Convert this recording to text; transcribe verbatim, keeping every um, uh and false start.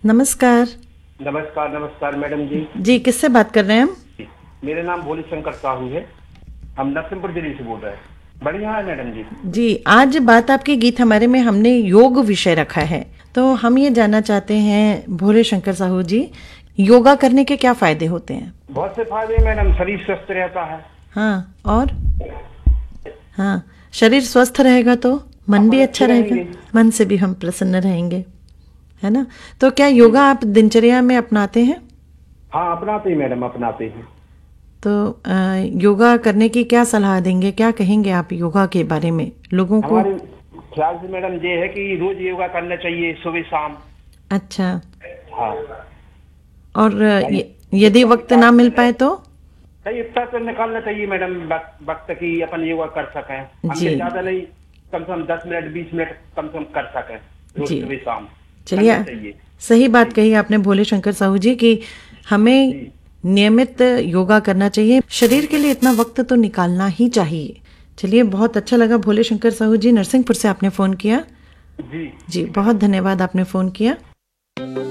नमस्कार। नमस्कार नमस्कार मैडम जी। जी, किससे बात कर रहे हैं हम? मेरा नाम भोले शंकर साहू है। हम नरसिंहपुर जिले से बोल रहे हैं। बढ़िया है मैडम जी। जी, आज बात आपकी गीत हमारे में हमने योग विषय रखा है, तो हम ये जानना चाहते हैं भोले शंकर साहू जी, योगा करने के क्या फायदे होते हैं? बहुत से फायदे हैं मैडम। शरीर स्वस्थ रहता है। हाँ, और हाँ, शरीर स्वस्थ रहेगा तो मन भी अच्छा रहेगा, मन से भी हम प्रसन्न रहेंगे, है ना? तो क्या योगा आप दिनचर्या में अपनाते हैं? हाँ, अपनाते हैं मैडम, अपनाते हैं। तो आ, योगा करने की क्या सलाह देंगे, क्या कहेंगे आप योगा के बारे में लोगों को? हमारे ख्याल से मैडम ये है कि रोज योगा करना चाहिए, सुबह शाम। अच्छा। हाँ। और य- यदि वक्त ना मिल पाए तो? सही इतना तो निकालना चाहिए मैडम, वक्त वक्त की अपन योगा कर सकें। हमसे जी ज्यादा नहीं, कम से कम दस मिनट बीस मिनट कम से कम कर सकें रोज जी, सुबह शाम। चलिए, करना चाहिए। सही बात कही आपने भोले शंकर साहू जी कि हमें जी नियमित योगा करना चाहिए, शरीर के लिए इतना वक्त तो निकालना ही चाहिए। चलिए, बहुत अच्छा लगा भोले शंकर साहू जी, नरसिंहपुर से आपने फोन किया। जी जी, बहुत धन्यवाद, आपने फोन किया।